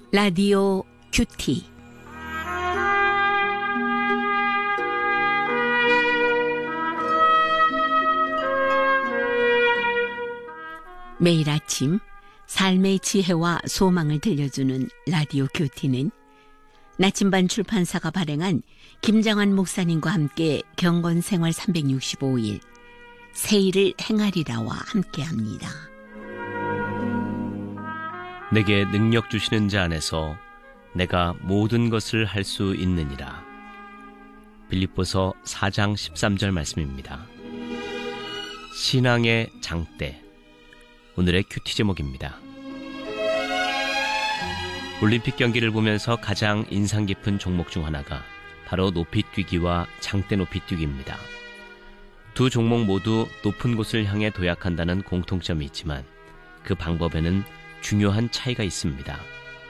라디오 큐티. 매일 아침 삶의 지혜와 소망을 들려주는 라디오 큐티는 나침반 출판사가 발행한 김장환 목사님과 함께 경건생활 365일 새 일을 행하리라와 함께합니다. 내게 능력 주시는 자 안에서 내가 모든 것을 할 수 있느니라. 빌립보서 4장 13절 말씀입니다. 신앙의 장대, 오늘의 큐티 제목입니다. 올림픽 경기를 보면서 가장 인상 깊은 종목 중 하나가 바로 높이뛰기와 장대 높이뛰기입니다. 두 종목 모두 높은 곳을 향해 도약한다는 공통점이 있지만 그 방법에는 중요한 차이가 있습니다.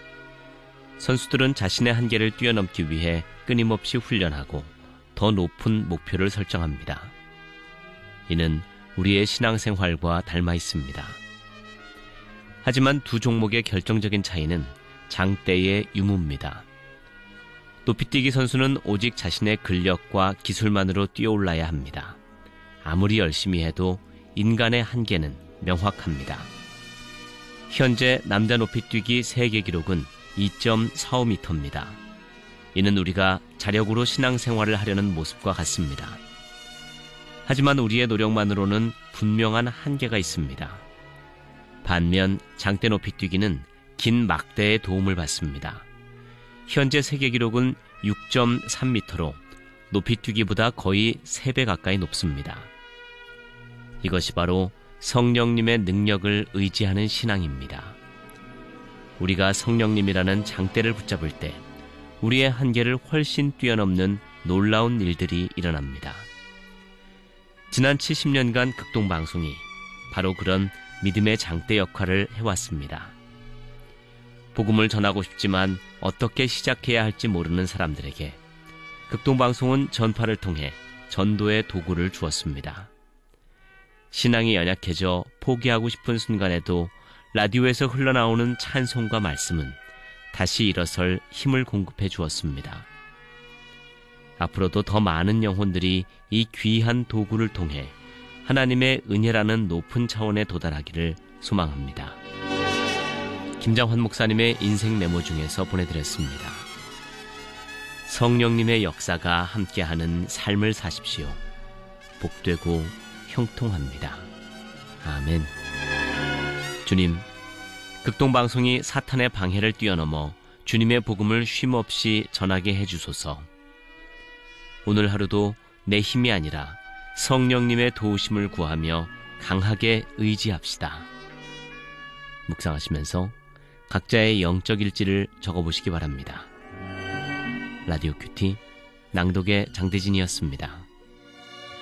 선수들은 자신의 한계를 뛰어넘기 위해 끊임없이 훈련하고 더 높은 목표를 설정합니다. 이는 우리의 신앙생활과 닮아 있습니다. 하지만 두 종목의 결정적인 차이는 장대의 유무입니다. 높이뛰기 선수는 오직 자신의 근력과 기술만으로 뛰어올라야 합니다. 아무리 열심히 해도 인간의 한계는 명확합니다. 현재 남자 높이뛰기 세계 기록은 2.45m입니다. 이는 우리가 자력으로 신앙생활을 하려는 모습과 같습니다. 하지만 우리의 노력만으로는 분명한 한계가 있습니다. 반면 장대 높이뛰기는 긴 막대의 도움을 받습니다. 현재 세계 기록은 6.3m로 높이뛰기보다 거의 3배 가까이 높습니다. 이것이 바로 성령님의 능력을 의지하는 신앙입니다. 우리가 성령님이라는 장대를 붙잡을 때 우리의 한계를 훨씬 뛰어넘는 놀라운 일들이 일어납니다. 지난 70년간 극동방송이 바로 그런 믿음의 장대 역할을 해왔습니다. 복음을 전하고 싶지만 어떻게 시작해야 할지 모르는 사람들에게 극동방송은 전파를 통해 전도의 도구를 주었습니다. 신앙이 연약해져 포기하고 싶은 순간에도 라디오에서 흘러나오는 찬송과 말씀은 다시 일어설 힘을 공급해 주었습니다. 앞으로도 더 많은 영혼들이 이 귀한 도구를 통해 하나님의 은혜라는 높은 차원에 도달하기를 소망합니다. 김장환 목사님의 인생 메모 중에서 보내드렸습니다. 성령님의 역사가 함께하는 삶을 사십시오. 복되고 형통합니다. 아멘. 주님, 극동방송이 사탄의 방해를 뛰어넘어 주님의 복음을 쉼없이 전하게 해주소서. 오늘 하루도 내 힘이 아니라 성령님의 도우심을 구하며 강하게 의지합시다. 묵상하시면서 각자의 영적 일지를 적어보시기 바랍니다. 라디오 큐티 낭독의 장대진이었습니다.